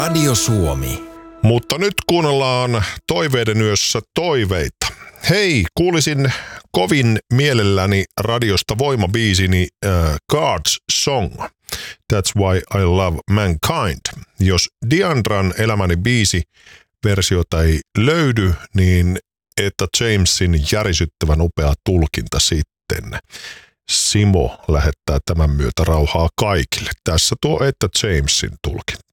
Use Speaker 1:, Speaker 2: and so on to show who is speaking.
Speaker 1: Radio Suomi.
Speaker 2: Mutta nyt kuunnellaan Toiveiden yössä toiveita. Hei, kuulisin kovin mielelläni radiosta voimabiisini God's Song. That's Why I Love Mankind. Jos Diandran Elämäni biisi versiota ei löydy, niin että Jamesin järisyttävän upea tulkinta sitten. Simo lähettää tämän myötä rauhaa kaikille. Tässä tuo että Jamesin tulkinta.